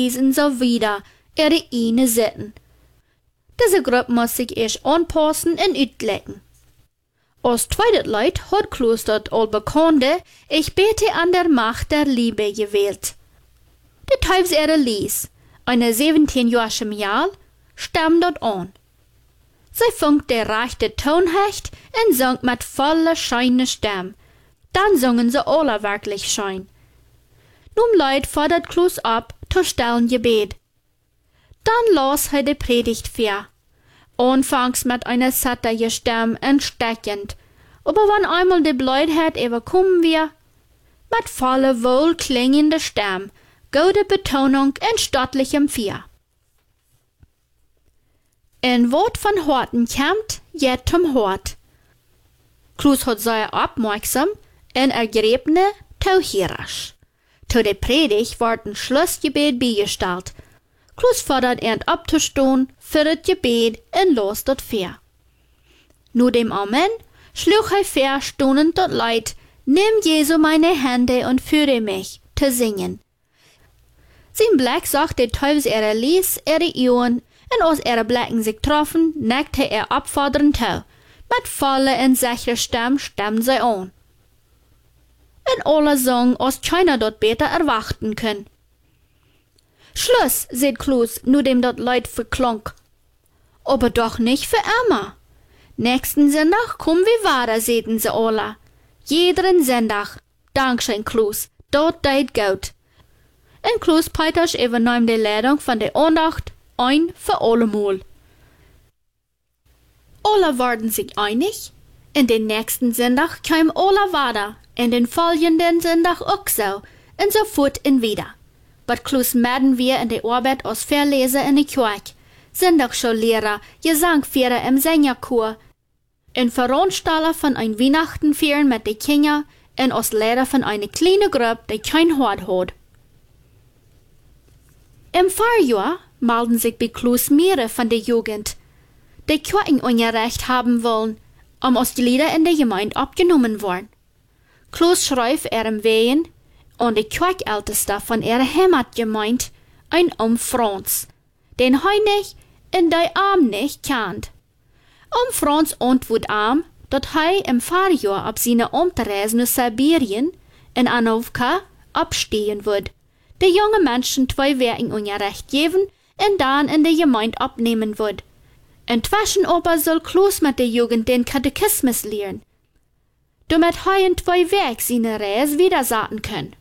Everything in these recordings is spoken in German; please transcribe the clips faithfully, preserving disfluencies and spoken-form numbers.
lesen so wieder ihre eine sitten. Diese Gruppe muss sich erst anpassen und uitlecken. Als zweites Leid hat Kloos dat al bekannte, ich bete an der Macht der Liebe gewählt. Die Teufels ihre Lies, eine siebzehnjährige Mädel, stammt dort an. Sie funkt der rechte Tonhecht und sang mit voller scheine Stimme. Dann sangen sie alle wirklich schein. Nun Leid fordert Kloos ab, zu stellen Gebet. Dann las er die Predigt vor. Anfangs mit einer sattere Stimme entsteckend, aber wenn einmal die Blödheit überkommen wir, mit voller wohlklingender Stimme, gute Betonung und stattlichem Vier. Ein Wort von Horten kommt, jet zum Hort. Kloos hat sehr aufmerksam und ergrebne taucherisch. Zu der Predigt wird ein Schlussgebet beigestellt. Kloos fordert ihn abzustehen für das Gebet und los dort fair. Nur dem Amen schlug er fair stonend dort Leid, nimm Jesu meine Hände und führe mich, zu singen. Sein Blick sagt der Teufels ihre Lies, ihre Ohren, und als ihre Blicken sich troffen, neckte er abfordernd zu. Mit voller und sicherer Stimme stimmen sie an. Und alle sangen, als keiner dort besser erwarten können. Schluss, sagt Kloos, nur dem dort Leid verklank. Aber doch nicht für immer. Nächsten Sonntag kommen wir weiter, säten sie alle. Jeden Sonntag. Dankeschön, Kloos. Dort deit gut. Und Kloos Peters übernahm die Leitung von der Andacht ein für allemal. Alle waren sich einig. In den nächsten Sonntag kam alle weiter. In den folgenden Sonntag auch so. Und so fort und wieder. But Kloos melden wir in der Arbeit als Verleser in der Kirche, Sonntagsschullehrer, Gesangführer im Sängerchor, ein Veranstalter von ein Weihnachtenfeiern mit den Kindern und als Lehrer von einer kleinen Gruppe, die kein Hort hat. Im Vorjahr melden sich bei Kloos mehrere von der Jugend, die Kirchenunterricht haben wollen, um als die Lieder in der Gemeinde abgenommen worden. Kloos schreibt ihrem Wehen und die Kirchälteste von ihrer Heimatgemeinde, ein um Franz, den er nicht in der Arm nicht kennt. Um Franz antwortet arm, dass er im Vorjahr ab seiner Umreise nach Sibirien in Anowka abstehen wird. Die junge Menschen zwei Werken Unrecht geben und dann in der Gemeinde abnehmen wird. Inzwischen aber soll Kloos mit der Jugend den Katechismus lehren, damit er in zwei Werk seine Reise wieder sagen kann.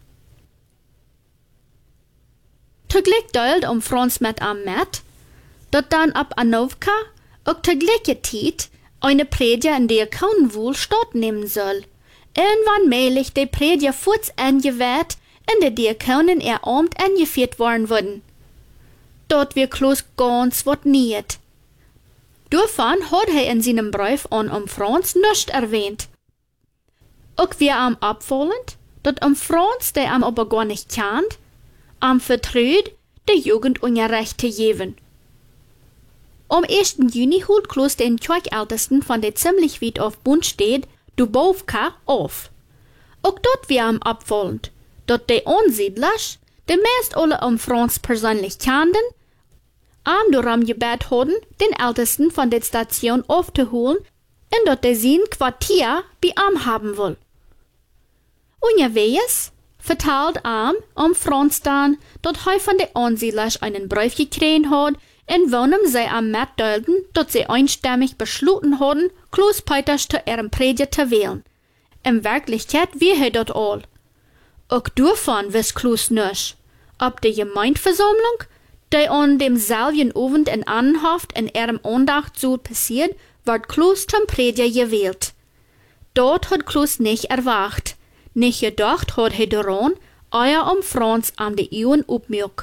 Tegelijk deilt um Franz mit am Met, dat dann ab Anowka auch tegelijke Tijd eine Predigt in der Kaunwohl stattnehmen soll. Irgendwann mählich die Predigt kurz angewährt und die Diakonen ihr Amt angeführt worden würden. Dort wird Kloos ganz wat niet. Davon hat er in seinem Brief an um Franz nicht erwähnt. Auch wir am abfallend, dat um Franz, der am aber gar nicht kennt, am Vertröd der Jugend Unrecht zu geben. Am ersten Juni holt Kloos den Kirchältesten von der ziemlich weit auf Bundstedt, Dubovka, auf. Auch dort wir am abfallend, dort die Ansiedlers, die meist alle um Franz persönlich kannten, am darum gebet hatten, den Ältesten von der Station aufzuholen und dort der sein Quartier bei ihm haben will. Unterwegs verteilt am um Franz dann, dass er von den Ansiedlers einen Brief gekriegt hat, in welchem sie am mitteilten, dass sie einstimmig beschlossen hatten, Kloos Peters zu ihrem Predigt zu wählen. In Wirklichkeit wie er dort all. Auch davon wisst Kloos nicht. Ob die Gemeindeversammlung, die an demselben Abend in Annenhaft in ihrem Andacht so passiert, wird Kloos zum Prediger gewählt. Dort hat Kloos nicht erwacht. Nicht gedacht hat er daran, euer um Franz am die Ohren aufmürk.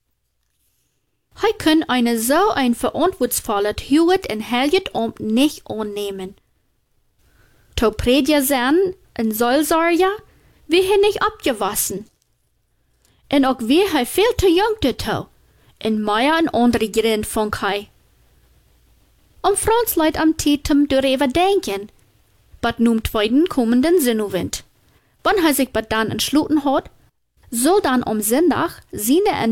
Er kann eine so ein verantwortungsvolle Hüt in Helget Amt nicht annehmen. To Prediger sein in Seelsorge, wie er nicht abgewassen. Und auch wie er viel zu jung dazu, in Meier ein andere Grind von Kai. Um Franz leid am Titem darüber denken, but nun zweiten kommenden Sinnowend. Wenn er sich dann entschlossen hat, soll dann am Sonntag seine